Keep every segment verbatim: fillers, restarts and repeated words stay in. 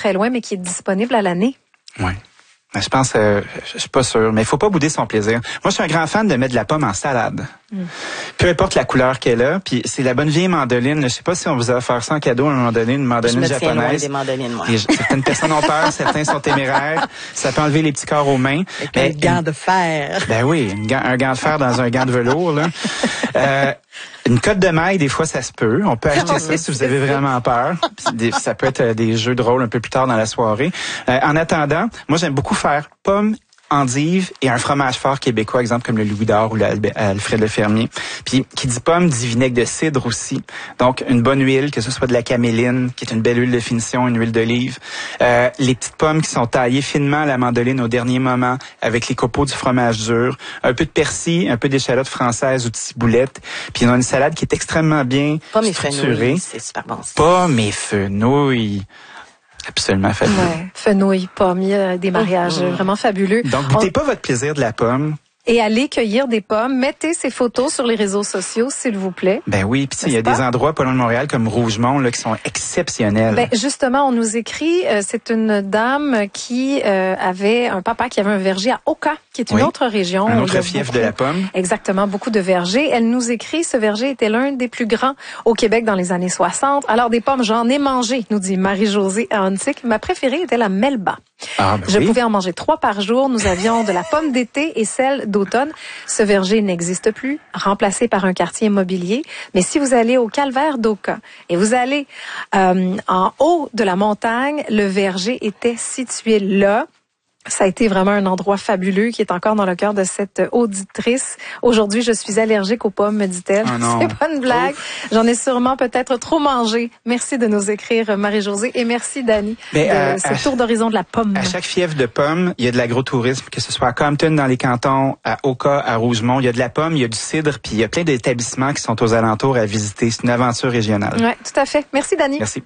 très loin, mais qui est disponible à l'année. Oui. Je pense, euh, je suis pas sûr, mais il faut pas bouder son plaisir. Moi, je suis un grand fan de mettre de la pomme en salade. Mm. Peu importe la couleur qu'elle a, puis c'est la bonne vieille mandoline. Je sais pas si on vous a offert ça en cadeau à un moment donné, une mandoline je me japonaise. Loin des mandolines, moi. Et certaines personnes ont peur, certains sont téméraires. Ça peut enlever les petits corps aux mains. Avec mais, un gant de fer. Ben oui, une gant, un gant de fer dans un gant de velours, là. Euh, Une cotte de maille, des fois, ça se peut. On peut acheter ça si vous avez vraiment peur. Des, ça peut être des jeux de rôle un peu plus tard dans la soirée. Euh, en attendant, moi, j'aime beaucoup faire pommes, endives et un fromage fort québécois, exemple comme le Louis d'Or ou l'Alfred Lefermier. Puis, qui dit pomme, dit vinaigre de cidre aussi. Donc, une bonne huile, que ce soit de la caméline, qui est une belle huile de finition, une huile d'olive. Euh, les petites pommes qui sont taillées finement à la mandoline au dernier moment, avec les copeaux du fromage dur. Un peu de persil, un peu d'échalote française ou de ciboulette. Puis, on a une salade qui est extrêmement bien pommes structurée. Et fenouil, c'est super bon. Pommes et fenouil. Absolument fabuleux. Ouais, fenouil, pommes, il y a des mariages mmh. vraiment fabuleux. Donc, goûtez On... pas votre plaisir de la pomme. Et allez cueillir des pommes. Mettez ces photos sur les réseaux sociaux, s'il vous plaît. Ben oui, puis il y a pas? des endroits pas loin de Montréal comme Rougemont là qui sont exceptionnels. Ben justement, on nous écrit, euh, c'est une dame qui euh, avait un papa qui avait un verger à Oka, qui est une oui. autre région. Un autre fief beaucoup, de la pomme. Exactement, beaucoup de vergers. Elle nous écrit, ce verger était l'un des plus grands au Québec dans les années soixante. Alors des pommes, j'en ai mangé, nous dit Marie-Josée à Huntsic. Ma préférée était la Melba. Ah, ben Je oui. pouvais en manger trois par jour. Nous avions de la pomme d'été et celle d'automne. Ce verger n'existe plus, remplacé par un quartier immobilier. Mais si vous allez au Calvaire d'Oka et vous allez euh, en haut de la montagne, le verger était situé là. Ça a été vraiment un endroit fabuleux qui est encore dans le cœur de cette auditrice. Aujourd'hui, je suis allergique aux pommes, me dit-elle. Oh c'est pas une blague. Ouf. J'en ai sûrement peut-être trop mangé. Merci de nous écrire, Marie-Josée. Et merci, Dani, de euh, ce tour d'horizon de la pomme. À chaque fief de pommes, il y a de l'agrotourisme, que ce soit à Compton, dans les cantons, à Oka, à Rougemont. Il y a de la pomme, il y a du cidre, puis il y a plein d'établissements qui sont aux alentours à visiter. C'est une aventure régionale. Oui, tout à fait. Merci, Dani. Merci.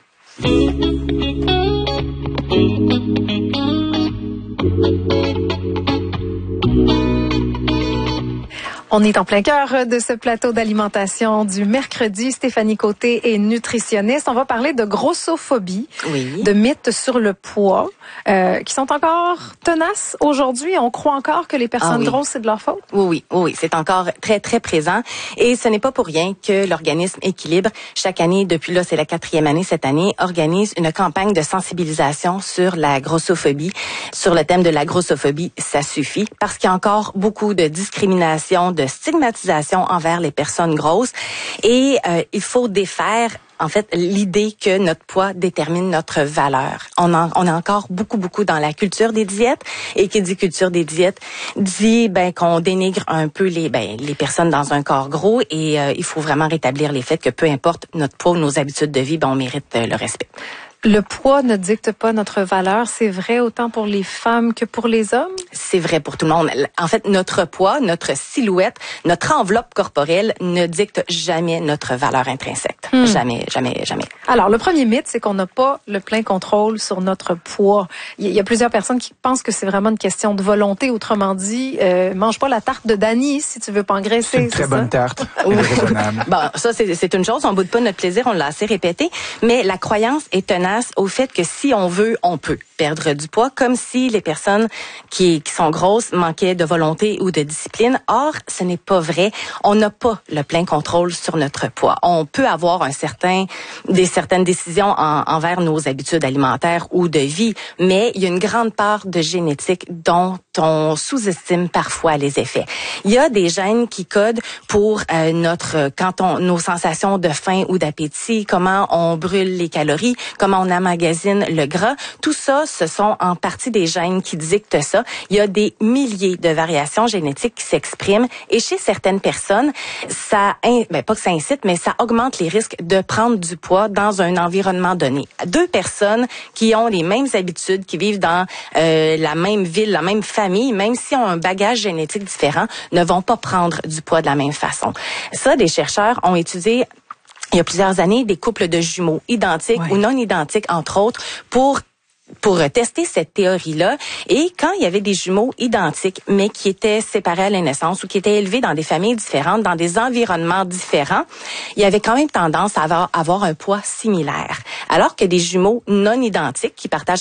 On est en plein cœur de ce plateau d'alimentation du mercredi. Stéphanie Côté est nutritionniste. On va parler de grossophobie, oui. de mythes sur le poids, euh, qui sont encore tenaces aujourd'hui. On croit encore que les personnes ah, oui. grosses, c'est de leur faute? Oui, oui, oui, c'est encore très, très présent. Et ce n'est pas pour rien que l'organisme Équilibre, chaque année, depuis là, c'est la quatrième année cette année, organise une campagne de sensibilisation sur la grossophobie, sur le thème de la grossophobie, ça suffit, parce qu'il y a encore beaucoup de discrimination, de stigmatisation envers les personnes grosses. Et euh, il faut défaire en fait, l'idée que notre poids détermine notre valeur. On, en, on est encore beaucoup, beaucoup dans la culture des diètes. Et qui dit culture des diètes dit ben qu'on dénigre un peu les ben les personnes dans un corps gros. Et euh, il faut vraiment rétablir les faits que peu importe notre poids ou nos habitudes de vie, ben on mérite euh, le respect. Le poids ne dicte pas notre valeur. C'est vrai autant pour les femmes que pour les hommes? C'est vrai pour tout le monde. En fait, notre poids, notre silhouette, notre enveloppe corporelle ne dicte jamais notre valeur intrinsèque. Hmm. Jamais, jamais, jamais. Alors, le premier mythe, c'est qu'on n'a pas le plein contrôle sur notre poids. Il y a plusieurs personnes qui pensent que c'est vraiment une question de volonté. Autrement dit, euh, mange pas la tarte de Dani si tu veux pas engraisser. C'est une très c'est bonne ça? tarte. Raisonnable. Bon, ça, c'est, c'est une chose. On boude pas notre plaisir. On l'a assez répété. Mais la croyance est tenace au fait que si on veut, on peut perdre du poids, comme si les personnes qui, qui sont grosses manquaient de volonté ou de discipline. Or, ce n'est pas vrai. On n'a pas le plein contrôle sur notre poids. On peut avoir un certain, des certaines décisions en, envers nos habitudes alimentaires ou de vie, mais il y a une grande part de génétique dont on sous-estime parfois les effets. Il y a des gènes qui codent pour euh, notre quand on nos sensations de faim ou d'appétit, comment on brûle les calories, comment on emmagasine le gras. Tout ça, ce sont en partie des gènes qui dictent ça. Il y a des milliers de variations génétiques qui s'expriment et chez certaines personnes, ça, ben pas que ça incite, mais ça augmente les risques de prendre du poids dans un environnement donné. Deux personnes qui ont les mêmes habitudes, qui vivent dans euh, la même ville, la même famille, même si ont un bagage génétique différent, ne vont pas prendre du poids de la même façon. Ça, des chercheurs ont étudié il y a plusieurs années des couples de jumeaux identiques ouais. ou non identiques, entre autres, pour pour tester cette théorie-là. Et quand il y avait des jumeaux identiques, mais qui étaient séparés à la naissance ou qui étaient élevés dans des familles différentes, dans des environnements différents, il y avait quand même tendance à avoir, avoir un poids similaire. Alors que des jumeaux non identiques qui partagent